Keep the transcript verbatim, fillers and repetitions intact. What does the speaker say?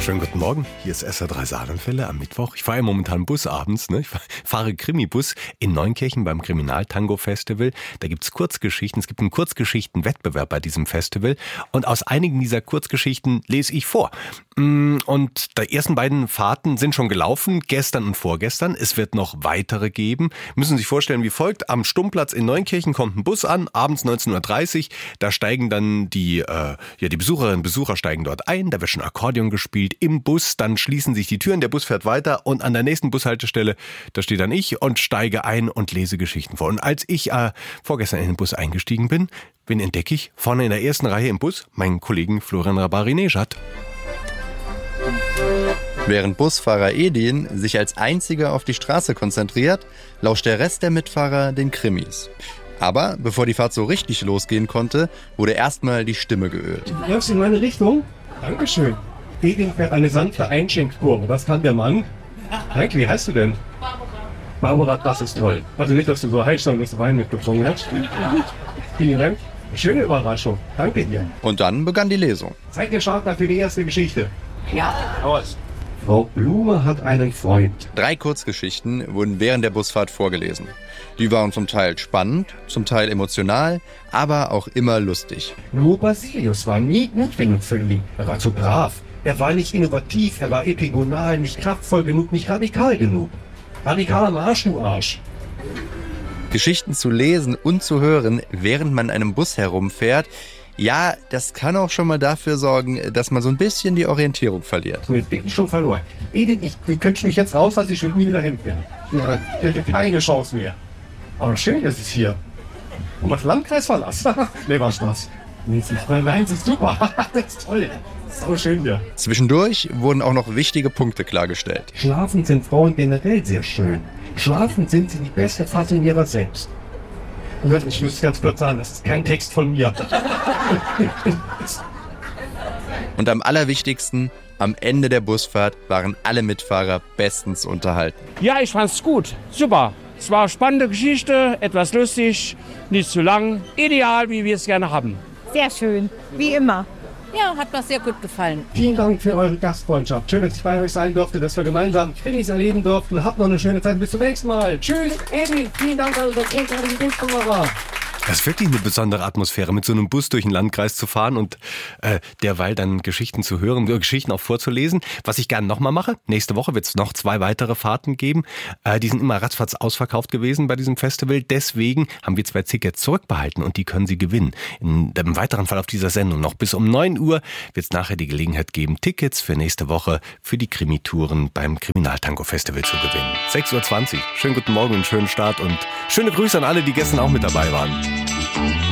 Schönen guten Morgen, hier ist S R drei Saarlandwelle am Mittwoch. Ich fahre ja momentan Bus abends, ne? Ich fahre Krimi-Bus in Neunkirchen beim Kriminal-Tango-Festival. Da gibt's Kurzgeschichten, es gibt einen Kurzgeschichten-Wettbewerb bei diesem Festival und aus einigen dieser Kurzgeschichten lese ich vor. Und die ersten beiden Fahrten sind schon gelaufen, gestern und vorgestern. Es wird noch weitere geben. Müssen Sie sich vorstellen wie folgt: Am Stummplatz in Neunkirchen kommt ein Bus an, abends neunzehn Uhr dreißig. Da steigen dann die, äh, ja, die Besucherinnen und Besucher steigen dort ein, da wird schon Akkordeon gespielt im Bus, dann schließen sich die Türen, der Bus fährt weiter und an der nächsten Bushaltestelle, da stehe dann ich und steige ein und lese Geschichten vor. Und als ich äh, vorgestern in den Bus eingestiegen bin, wen entdecke ich? Vorne in der ersten Reihe im Bus meinen Kollegen Florian Rabari-Nejad. Während Busfahrer Edin sich als einziger auf die Straße konzentriert, lauscht der Rest der Mitfahrer den Krimis. Aber bevor die Fahrt so richtig losgehen konnte, wurde erstmal die Stimme geölt. Läufst du in meine Richtung? Dankeschön. Edin fährt eine sanfte Einschenkkurve. Das kann der Mann. Danke, wie heißt du denn? Barbara. Barbara, das ist toll. Also nicht, dass du so heißt, sondern dass du Wein mitgetrunken hast. Vielen Dank. Schöne Überraschung. Danke dir. Und dann begann die Lesung. Seid ihr Starter für die erste Geschichte? Ja. Aus. Frau Blume hat einen Freund. Drei Kurzgeschichten wurden während der Busfahrt vorgelesen. Die waren zum Teil spannend, zum Teil emotional, aber auch immer lustig. Nur Basilius war nie gut genug für ihn. Er war zu brav. Er war nicht innovativ, er war epigonal, nicht kraftvoll genug, nicht radikal genug. Radikal am Arsch, du Arsch. Geschichten zu lesen und zu hören, während man in einem Bus herumfährt, ja, das kann auch schon mal dafür sorgen, dass man so ein bisschen die Orientierung verliert. Jetzt bin ich schon verloren. Edith, ich, wie könnte ich mich jetzt raus, dass ich schon nie wieder hinfähre? Ja, ich hätte keine Chance mehr. Aber schön ist es hier. Und das Landkreis verlassen? Nee, war Spaß. Nein, das ist super. Das ist toll. Das ist so schön hier. Zwischendurch wurden auch noch wichtige Punkte klargestellt. Schlafen sind Frauen generell sehr schön. Schlafen sind sie die beste Fassung ihrer selbst. Und ich muss ganz kurz sagen, das ist kein Text von mir. Und am allerwichtigsten, am Ende der Busfahrt waren alle Mitfahrer bestens unterhalten. Ja, ich fand's gut. Super. Es war eine spannende Geschichte, etwas lustig, nicht zu lang. Ideal, wie wir es gerne haben. Sehr schön, wie immer. Ja, hat mir sehr gut gefallen. Vielen Dank für eure Gastfreundschaft. Schön, dass ich bei euch sein durfte, dass wir gemeinsam Krimis erleben durften. Habt noch eine schöne Zeit. Bis zum nächsten Mal. Tschüss, Edi. Vielen Dank an unsere großartigen Busfahrer. Das ist wirklich eine besondere Atmosphäre, mit so einem Bus durch den Landkreis zu fahren und äh, derweil dann Geschichten zu hören, Geschichten auch vorzulesen. Was ich gerne nochmal mache, nächste Woche wird es noch zwei weitere Fahrten geben. Äh, die sind immer ratzfatz ausverkauft gewesen bei diesem Festival. Deswegen haben wir zwei Tickets zurückbehalten und die können Sie gewinnen. In dem weiteren Fall auf dieser Sendung noch bis um neun Uhr wird es nachher die Gelegenheit geben, Tickets für nächste Woche für die Krimitouren beim Kriminal-Tango-Festival zu gewinnen. sechs Uhr zwanzig. Schönen guten Morgen und schönen Start und schöne Grüße an alle, die gestern auch mit dabei waren.